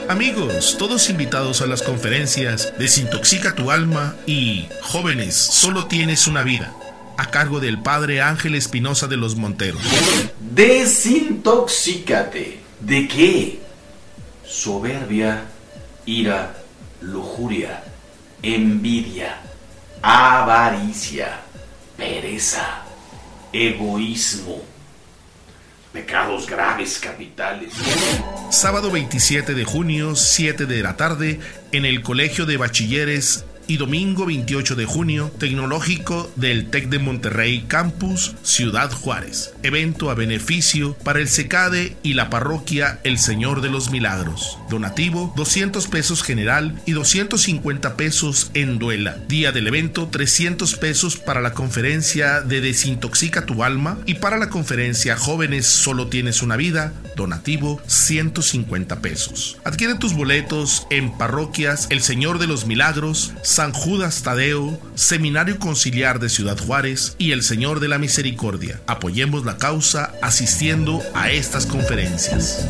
Amigos, todos invitados a las conferencias Desintoxica tu alma y Jóvenes, solo tienes una vida, a cargo del Padre Ángel Espinosa de los Monteros. Desintoxícate. ¿De qué? Soberbia, ira, lujuria, envidia, avaricia, pereza, egoísmo, pecados graves capitales. Sábado 27 de junio, 7 de la tarde, en el Colegio de Bachilleres, y domingo 28 de junio, tecnológico del TEC de Monterrey Campus, Ciudad Juárez. Evento a beneficio para el CECADE y la parroquia El Señor de los Milagros. Donativo, 200 pesos general y 250 pesos en duela. Día del evento, 300 pesos para la conferencia de Desintoxica tu alma y para la conferencia Jóvenes, solo tienes una vida. Donativo, 150 pesos. Adquiere tus boletos en parroquias El Señor de los Milagros, San Judas Tadeo, Seminario Conciliar de Ciudad Juárez y El Señor de la Misericordia. Apoyemos la causa asistiendo a estas conferencias.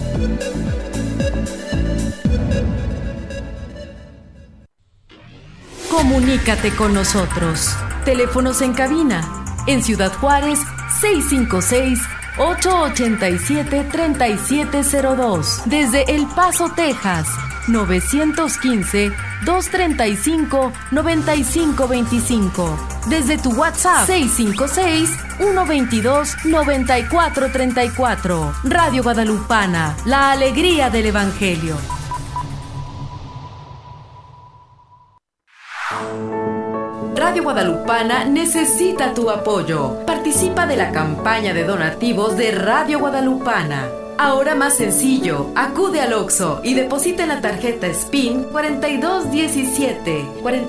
Comunícate con nosotros. Teléfonos en cabina. En Ciudad Juárez, 656-887-3702. Desde El Paso, Texas, 915-235-9525. Desde tu WhatsApp, 656-122-9434. Radio Guadalupana, la alegría del Evangelio. Radio Guadalupana necesita tu apoyo. Participa de la campaña de donativos de Radio Guadalupana. Ahora más sencillo, acude al Oxxo y deposita en la tarjeta SPIN 4217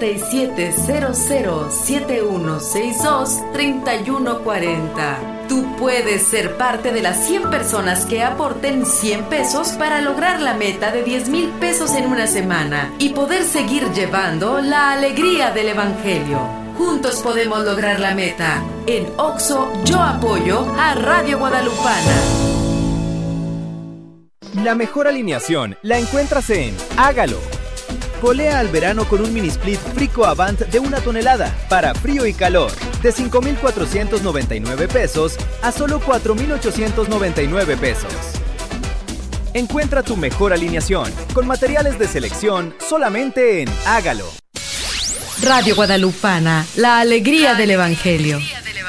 47007162 3140. Tú puedes ser parte de las 100 personas que aporten 100 pesos para lograr la meta de 10,000 pesos en una semana y poder seguir llevando la alegría del Evangelio. Juntos podemos lograr la meta. En Oxxo, yo apoyo a Radio Guadalupana. La mejor alineación la encuentras en Hágalo. Polea al verano con un mini split Frico Avant de 1 tonelada para frío y calor, de 5,499 pesos a solo 4,899 pesos. Encuentra tu mejor alineación con materiales de selección solamente en Hágalo. Radio Guadalupana, la alegría del Evangelio.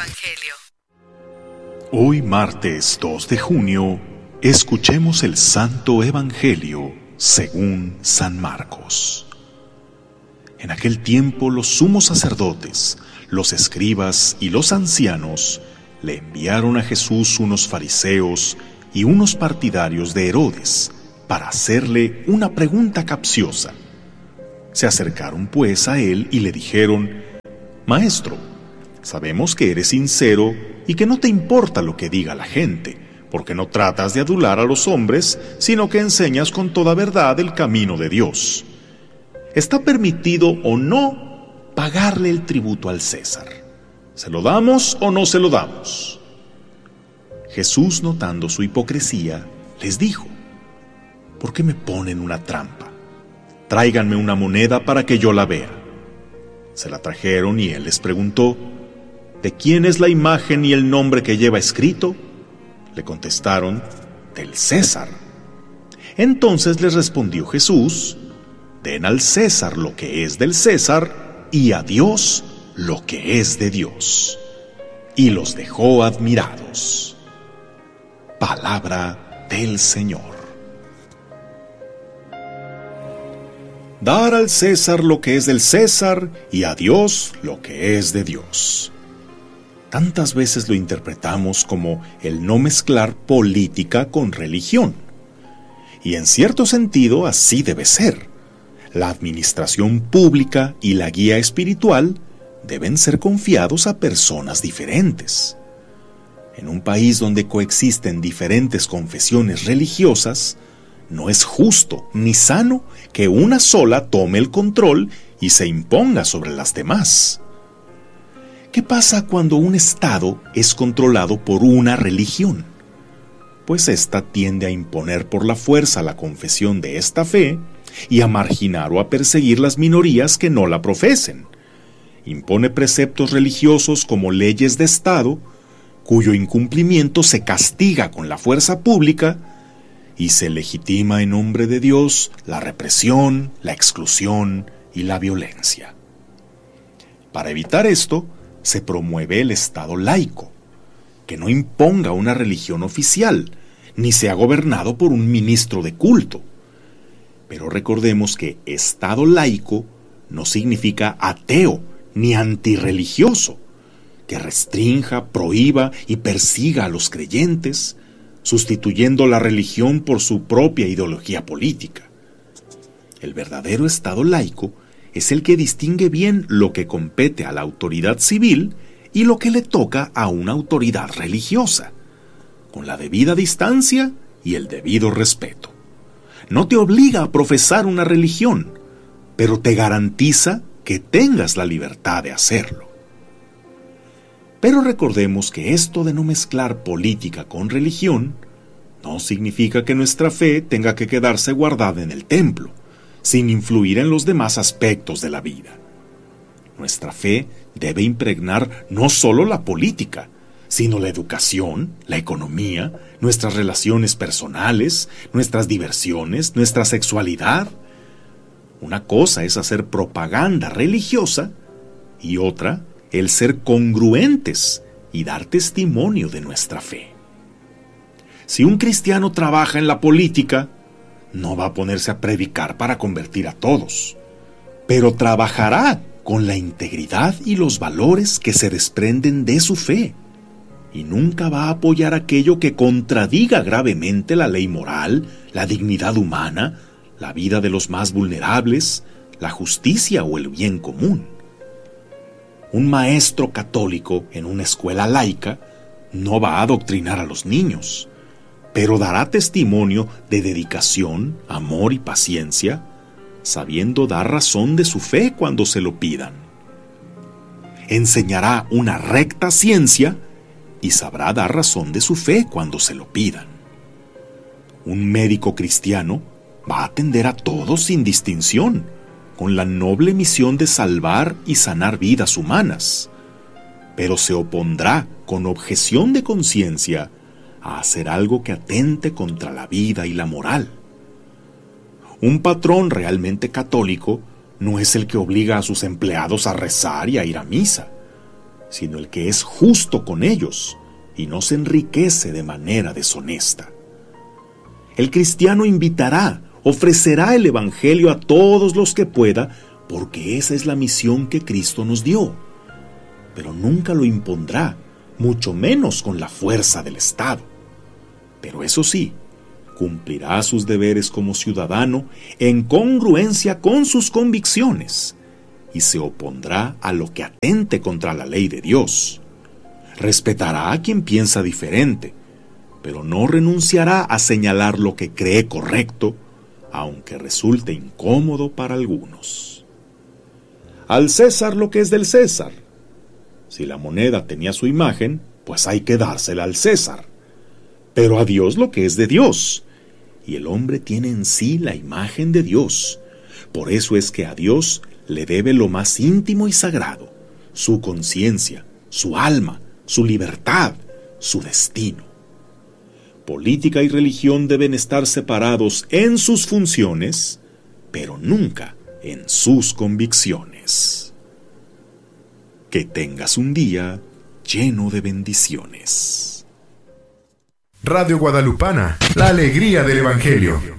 Hoy martes 2 de junio, escuchemos el Santo Evangelio según San Marcos. En aquel tiempo los sumos sacerdotes, los escribas y los ancianos le enviaron a Jesús unos fariseos y unos partidarios de Herodes para hacerle una pregunta capciosa. Se acercaron pues a él y le dijeron: Maestro, sabemos que eres sincero y que no te importa lo que diga la gente, porque no tratas de adular a los hombres, sino que enseñas con toda verdad el camino de Dios. ¿Está permitido o no pagarle el tributo al César? ¿Se lo damos o no se lo damos? Jesús, notando su hipocresía, les dijo: ¿Por qué me ponen una trampa? Tráiganme una moneda para que yo la vea. Se la trajeron y él les preguntó: ¿De quién es la imagen y el nombre que lleva escrito? Le contestaron: del César. Entonces les respondió Jesús: Den al César lo que es del César y a Dios lo que es de Dios. Y los dejó admirados. Palabra del Señor. Dar al César lo que es del César y a Dios lo que es de Dios. Tantas veces lo interpretamos como el no mezclar política con religión. Y en cierto sentido así debe ser. La administración pública y la guía espiritual deben ser confiados a personas diferentes. En un país donde coexisten diferentes confesiones religiosas, no es justo ni sano que una sola tome el control y se imponga sobre las demás. ¿Qué pasa cuando un Estado es controlado por una religión? pues ésta tiende a imponer por la fuerza la confesión de esta fe y a marginar o a perseguir las minorías que no la profesen. Impone preceptos religiosos como leyes de Estado, cuyo incumplimiento se castiga con la fuerza pública, y se legitima en nombre de Dios la represión, la exclusión y la violencia. Para evitar esto, se promueve el Estado laico, que no imponga una religión oficial, ni sea gobernado por un ministro de culto. Pero recordemos que Estado laico no significa ateo ni antirreligioso, que restrinja, prohíba y persiga a los creyentes, sustituyendo la religión por su propia ideología política. El verdadero Estado laico es el que distingue bien lo que compete a la autoridad civil y lo que le toca a una autoridad religiosa, con la debida distancia y el debido respeto. No te obliga a profesar una religión, pero te garantiza que tengas la libertad de hacerlo. Pero recordemos que esto de no mezclar política con religión no significa que nuestra fe tenga que quedarse guardada en el templo, sin influir en los demás aspectos de la vida. Nuestra fe debe impregnar no solo la política, sino la educación, la economía, nuestras relaciones personales, nuestras diversiones, nuestra sexualidad. Una cosa es hacer propaganda religiosa y otra, el ser congruentes y dar testimonio de nuestra fe. Si un cristiano trabaja en la política, no va a ponerse a predicar para convertir a todos, pero trabajará con la integridad y los valores que se desprenden de su fe, y nunca va a apoyar aquello que contradiga gravemente la ley moral, la dignidad humana, la vida de los más vulnerables, la justicia o el bien común. Un maestro católico en una escuela laica no va a adoctrinar a los niños, pero dará testimonio de dedicación, amor y paciencia, sabiendo dar razón de su fe cuando se lo pidan. Enseñará una recta ciencia y sabrá dar razón de su fe cuando se lo pidan. Un médico cristiano va a atender a todos sin distinción, con la noble misión de salvar y sanar vidas humanas, pero se opondrá con objeción de conciencia a hacer algo que atente contra la vida y la moral. Un patrón realmente católico no es el que obliga a sus empleados a rezar y a ir a misa, sino el que es justo con ellos y no se enriquece de manera deshonesta. El cristiano invitará, ofrecerá el Evangelio a todos los que pueda, porque esa es la misión que Cristo nos dio, pero nunca lo impondrá, mucho menos con la fuerza del Estado. Pero eso sí, cumplirá sus deberes como ciudadano en congruencia con sus convicciones y se opondrá a lo que atente contra la ley de Dios. Respetará a quien piensa diferente, pero no renunciará a señalar lo que cree correcto, aunque resulte incómodo para algunos. Al César lo que es del César. Si la moneda tenía su imagen, pues hay que dársela al César. Pero a Dios lo que es de Dios. Y el hombre tiene en sí la imagen de Dios. Por eso es que a Dios le debe lo más íntimo y sagrado, su conciencia, su alma, su libertad, su destino. Política y religión deben estar separados en sus funciones, pero nunca en sus convicciones. Que tengas un día lleno de bendiciones. Radio Guadalupana, la alegría del Evangelio.